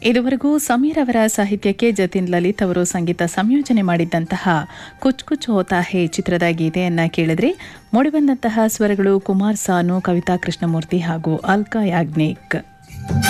ಇದುವರೆಗೂ ಸಮೀರ್ ಅವರ ಸಾಹಿತ್ಯಕ್ಕೆ ಜತಿನ್ ಲಲಿತ್ ಅವರು ಸಂಗೀತ ಸಂಯೋಜನೆ ಮಾಡಿದ್ದಂತಹ ಕುಚ್ ಕುಚ್ ಹೋತಾ ಹೇ ಚಿತ್ರದ ಗೀತೆಯನ್ನ ಕೇಳಿದ್ರೆ ಮೂಡಿಬಂದಂತಹ ಸ್ವರಗಳು ಕುಮಾರ್ ಸಾನು, ಕವಿತಾ ಕೃಷ್ಣಮೂರ್ತಿ ಹಾಗೂ ಅಲ್ಕಾ ಯಾಗ್ನಿಕ್.